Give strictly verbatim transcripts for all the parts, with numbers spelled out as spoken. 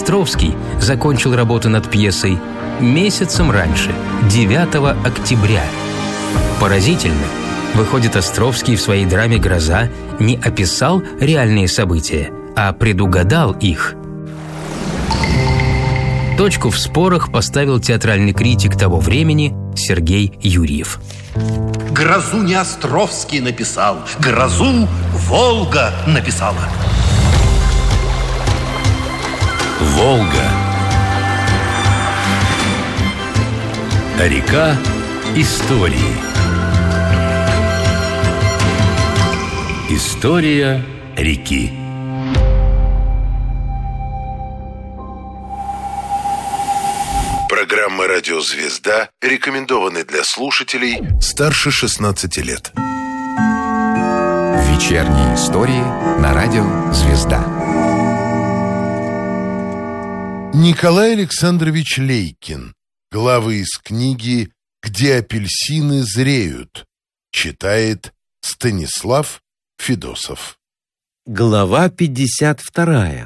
Островский закончил работу над пьесой месяцем раньше, девятого октября. Поразительно, выходит, Островский в своей драме «Гроза» не описал реальные события, а предугадал их. Точку в спорах поставил театральный критик того времени Сергей Юрьев. «Грозу не Островский написал, грозу Волга написала». Волга. Река истории. История реки. Программа «Радио Звезда» рекомендованы для слушателей старше шестнадцати лет. Вечерние истории на радио «Звезда». Николай Александрович Лейкин. Главы из книги «Где апельсины зреют». Читает Станислав Федосов. Глава пятьдесят вторая.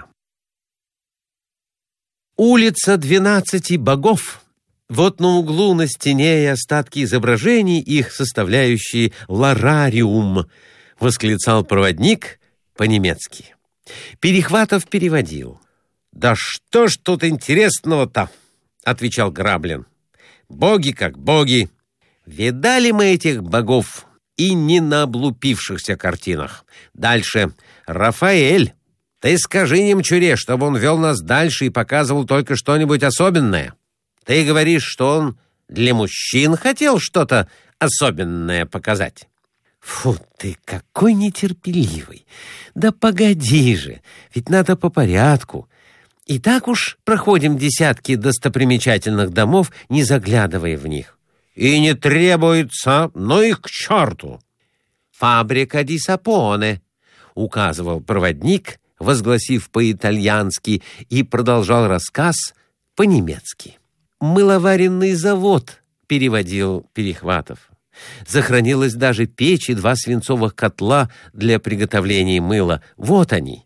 Улица двенадцати богов. Вот на углу на стене и остатки изображений, их составляющие ларариум, восклицал проводник по-немецки. Перехватов переводил. «Да что ж тут интересного-то?» — отвечал Граблин. «Боги как боги. Видали мы этих богов и не на облупившихся картинах. Дальше. Рафаэль. Ты скажи немчуре, чтобы он вел нас дальше и показывал только что-нибудь особенное. Ты говоришь, что он для мужчин хотел что-то особенное показать». «Фу ты, какой нетерпеливый! Да погоди же, ведь надо по порядку. И так уж проходим десятки достопримечательных домов, не заглядывая в них. И не требуется, но их к черту!» «Фабрика ди сапоне», — указывал проводник, возгласив по-итальянски, и продолжал рассказ по-немецки. «Мыловаренный завод», — переводил Перехватов. «Сохранилась даже печь и два свинцовых котла для приготовления мыла. Вот они».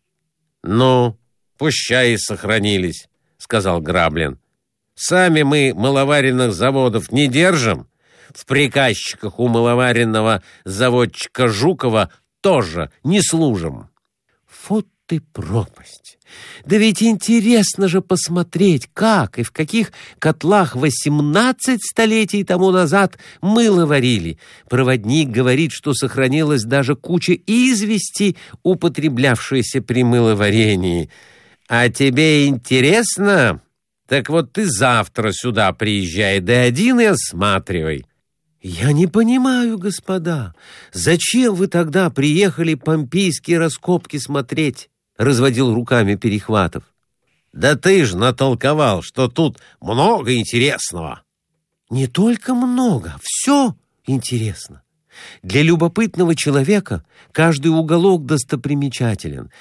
«Ну, пущай и сохранились», — сказал Граблин. «Сами мы мыловаренных заводов не держим. В приказчиках у мыловаренного заводчика Жукова тоже не служим». «Вот ты пропасть! Да ведь интересно же посмотреть, как и в каких котлах восемнадцать столетий тому назад мыло варили. Проводник говорит, что сохранилась даже куча извести, употреблявшейся при мыловарении. А тебе интересно? Так вот ты завтра сюда приезжай, да один и осматривай». «Я не понимаю, господа, зачем вы тогда приехали помпейские раскопки смотреть?» — разводил руками Перехватов. «Да ты ж натолковал, что тут много интересного». «Не только много, все интересно. Для любопытного человека каждый уголок достопримечателен.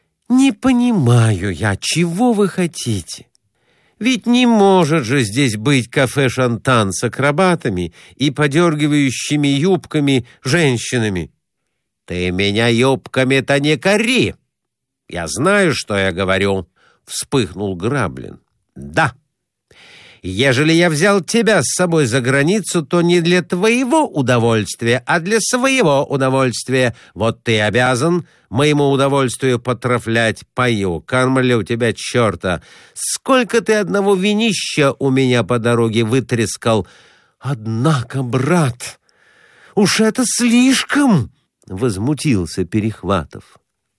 Не понимаю я, чего вы хотите. Ведь не может же здесь быть кафе «Шантан» с акробатами и подергивающими юбками женщинами». «Ты меня юбками-то не кори! Я знаю, что я говорю», — вспыхнул Граблин. «Да, ежели я взял тебя с собой за границу, то не для твоего удовольствия, а для своего удовольствия. Вот ты обязан моему удовольствию потрафлять. Пою, кормлю тебя, черта. Сколько ты одного винища у меня по дороге вытрескал. Однако, брат, уж это слишком!» — возмутился Перехватов.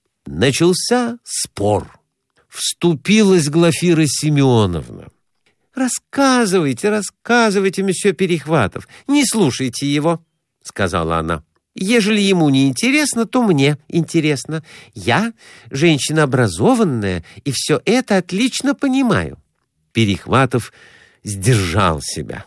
Начался спор. Вступилась Глафира Семеновна. «Рассказывайте, рассказывайте, месье Перехватов. Не слушайте его», — сказала она. «Ежели ему не интересно, то мне интересно. Я женщина образованная и все это отлично понимаю». Перехватов сдержал себя.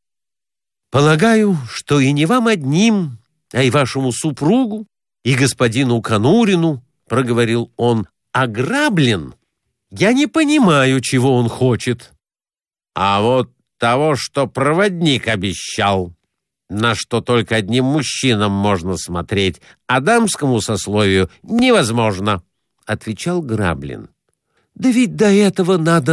«Полагаю, что и не вам одним, а и вашему супругу, и господину Конурину, — проговорил он, — а Граблин, я не понимаю, чего он хочет». «А вот того, что проводник обещал, на что только одним мужчинам можно смотреть, а дамскому сословию невозможно», — отвечал Граблин. «Да ведь до этого надо